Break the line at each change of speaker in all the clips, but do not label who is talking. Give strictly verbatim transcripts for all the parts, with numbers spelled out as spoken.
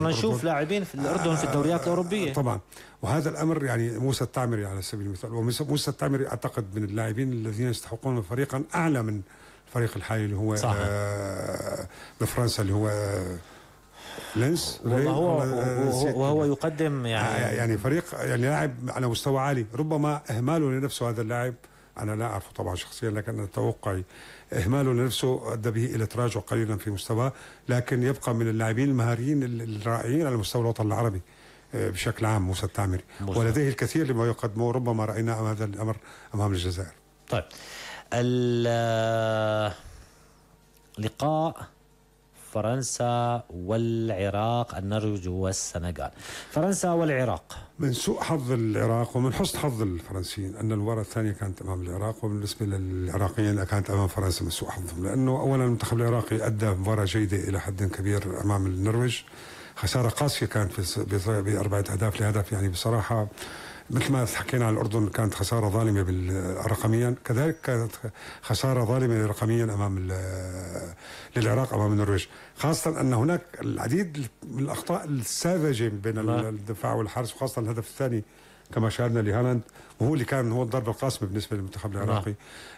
نشوف لاعبين في الأردن في الدوريات الأوروبية
طبعا. وهذا الأمر يعني موسى التعمري على سبيل المثال، وموسى التعمري أعتقد من اللاعبين الذين يستحقون فريقا أعلى من الفريق الحالي اللي هو آه بفرنسا اللي هو آه لينس.
وهو, وهو يقدم يعني
يعني فريق يعني لاعب على مستوى عالي. ربما إهماله لنفسه هذا اللاعب، أنا لا أعرفه طبعا شخصيا، لكن أنا توقعي إهماله لنفسه أدى به إلى تراجع قليلا في مستواه، لكن يبقى من اللاعبين المهاريين الرائعين على مستوى الوطن العربي بشكل عام موسى التعمري، ولديه الكثير لما يقدمه. ربما رأينا هذا الأمر أمام الجزائر.
طيب، اللقاء فرنسا والعراق، النرويج والسنغال. فرنسا والعراق. من
سوء حظ العراق ومن حسن حظ الفرنسيين أن المباراة الثانية كانت أمام العراق، وبالنسبة للعراقيين كانت أمام فرنسا من سوء حظهم، لأنه أولا المنتخب العراقي أدى مباراة جيدة إلى حد كبير أمام النرويج. خسارة قاسية كانت في بأربعة أهداف لهدف، يعني بصراحة مثل ما حكينا عن الأردن كانت خسارة ظالمة رقميا، كذلك كانت خسارة ظالمة رقميا أمام للعراق أمام النرويج، خاصة أن هناك العديد من الأخطاء الساذجة بين الدفاع والحرس، وخاصة الهدف الثاني كما شاهدنا لهالاند، وهو اللي كان هو الضربة القاسمة بالنسبة للمنتخب العراقي،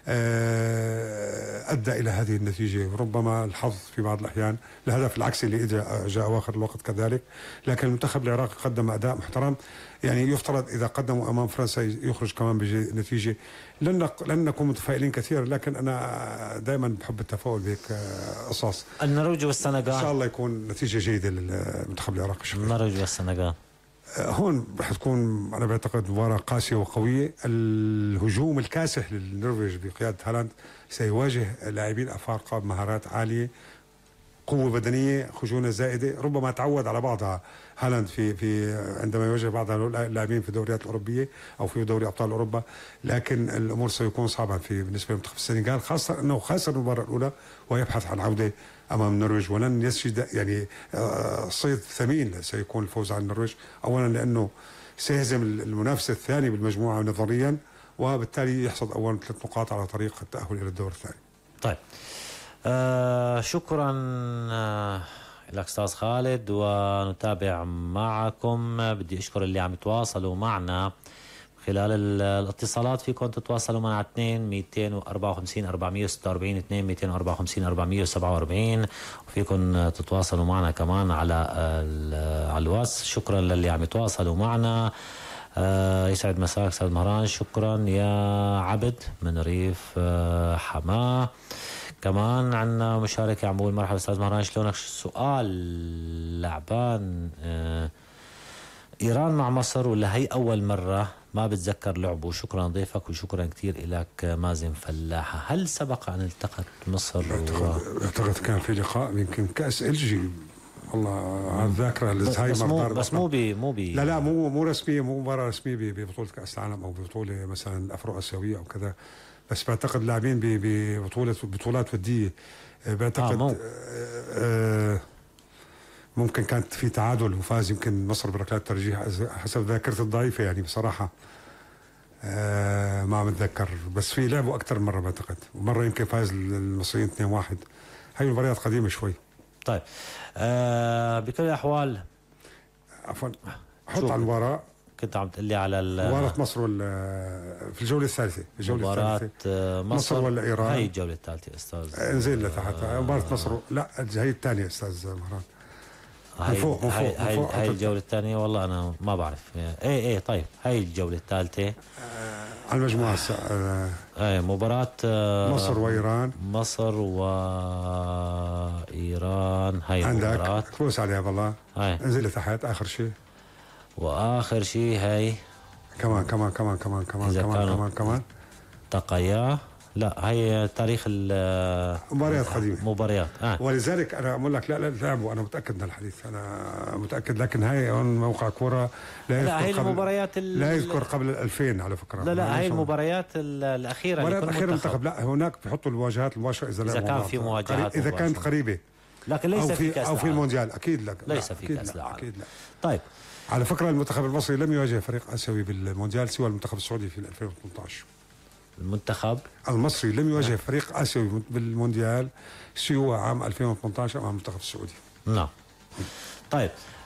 أدى إلى هذه النتيجة. وربما الحظ في بعض الأحيان، الهدف العكسي اللي جاء جاء أواخر الوقت كذلك، لكن المنتخب العراقي قدم أداء محترم. يعني يفترض إذا قدموا أمام فرنسا يخرج كمان بنتيجة. لن لن نكون متفائلين كثير، لكن أنا دائما بحب التفاؤل بهيك قصص.
النرويج والسنغال
إن شاء الله يكون نتيجة جيدة للمنتخب العراقي.
النرويج والسنغال
هون رح تكون أنا بعتقد مباراة قاسية وقوية. الهجوم الكاسح للنرويج بقيادة هالاند سيواجه لاعبين أفارقة بمهارات عالية، قوة بدنية، خشونة زائدة. ربما تعود على بعضها هالاند في في عندما يواجه بعض اللاعبين في الدوريات الأوروبية أو في دوري أبطال أوروبا، لكن الأمور سيكون صعبة في بالنسبة لمنتخب السنغال، خاصة أنه خسر المباراة الأولى ويبحث عن عودة أمام النرويج، ولن يسجد يعني صيد ثمين سيكون الفوز على النرويج، أولا لأنه سيهزم المنافس الثاني بالمجموعة نظريا، وبالتالي يحصد أولا ثلاث نقاط على طريق التأهل إلى الدور الثاني.
طيب، آه شكرا آه لك أستاذ خالد، ونتابع معكم. بدي أشكر اللي عم يتواصلوا معنا خلال الاتصالات. فيكم تتواصلوا معنا على اثنين مئتين وأربعة وخمسين أربعمئة وستة وأربعين اثنين مئتين وأربعة وخمسين أربعمئة وسبعة وأربعين، وفيكم تتواصلوا معنا كمان على على الواس. شكرا للي عم يتواصلوا معنا. آه يسعد مساك أستاذ مهران. شكرا يا عبد من ريف آه حماه. كمان عندنا مشاركة عم بقول مرحبا أستاذ مهران، شلونك؟ سؤال لعبان آه إيران مع مصر ولا هي أول مرة؟ ما بتذكر لعبه. شكرا ضيفك وشكرا كثير لك مازن فلاحة. هل سبق أن التقت مصر؟
اعتقد كان في لقاء يمكن كأس إلجي، والله على الذاكرة الزهايمر،
بس مو بي مو بي
لا لا مو مو رسمية، مو مباراة رسمية ببطولة كأس العالم أو ببطولة مثلا أفرو آسيوية أو كذا، بس بعتقد لاعبين ببطولة بطولات ودية. بعتقد آه آه ممكن كانت في تعادل وفاز يمكن مصر بركلات ترجيح حسب ذاكرتي الضعيفة، يعني بصراحة آه ما متذكر، بس في لعبوا أكثر من مرة بعتقد، ومرة يمكن فاز المصريين اثنين واحد. هاي المباريات قديمة شوي.
طيب، آه بكل الأحوال
عفوا حط على المباراة.
كنت عم تقول لي على
مباراة مصر ولا في الجولة الثالثة؟ في الجولة
مباراة
الثالثة مصر, مصر ولا إيران؟
هاي الجولة الثالثة أستاذ.
انزل لتحت. آه مباراة مصر لا هي الثانية أستاذ مهران.
هاي فوق هاي هاي, فوق هاي الجولة الثانية والله أنا ما بعرف. إيه إيه طيب هاي الجولة الثالثة
آه على المجموعة. آه
إيه مباراة آه
مصر وإيران.
مصر وإيران هاي المباراة.
عندك فوز عليها والله. انزل لتحت آخر شيء.
واخر شيء هي
كمان كمان كمان كمان كمان كمان كمان كمان
تقيا. لا هي تاريخ
مباريات قديمه
مباريات آه.
ولذلك انا اقول لك لا لا لعبوا، انا متاكد من الحديث، انا متاكد، لكن هاي هون موقع كوره لا,
لا هي المباريات
لا يذكر قبل ألفين على فكره.
لا لا هي المباريات الاخيره
المباريات الاخيره المنتخب. لا هناك بيحطوا المواجهات المباشره اذا,
إذا كان في مواجهات
اذا كانت قريبه،
لكن ليس في, في كاس
او في المونديال اكيد لا
ليس في كاس العالم
اكيد لا.
طيب
على فكره المنتخب المصري لم يواجه فريق اسيوي بالمونديال سوى المنتخب السعودي في ألفين وثمانية عشر.
المنتخب
المصري لم يواجه فريق آسيوي بالمونديال سوى عام ألفين وثمانية عشر أمام المنتخب السعودي.
نعم. طيب